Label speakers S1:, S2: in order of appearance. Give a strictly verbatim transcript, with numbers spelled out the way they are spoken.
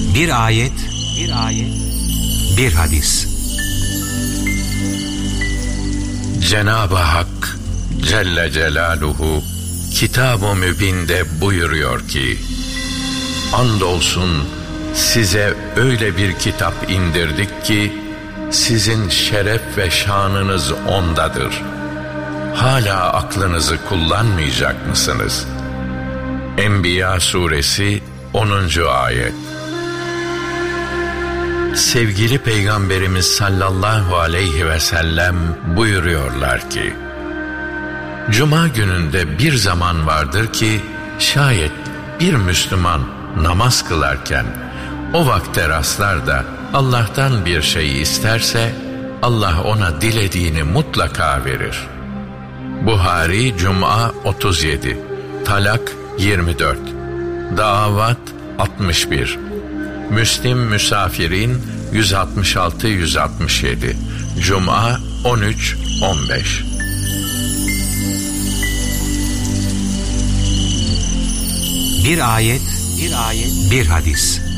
S1: Bir ayet, bir ayet, bir hadis.
S2: Cenab-ı Hak Celle Celaluhu Kitab-ı Mübin'de buyuruyor ki: andolsun size öyle bir kitap indirdik ki sizin şeref ve şanınız ondadır. Hala aklınızı kullanmayacak mısınız? Enbiya suresi onuncu ayet. Sevgili Peygamberimiz sallallahu aleyhi ve sellem buyuruyorlar ki: Cuma gününde bir zaman vardır ki şayet bir Müslüman namaz kılarken o vakte rastlar da Allah'tan bir şey isterse Allah ona dilediğini mutlaka verir. Buhari Cuma otuz yedi, Talak yirmi dört, Davat altmış bir, Müslim Müsafirin yüz altmış altı yüz altmış yedi, Cuma on üç on beş.
S1: Bir ayet, bir ayet, bir hadis.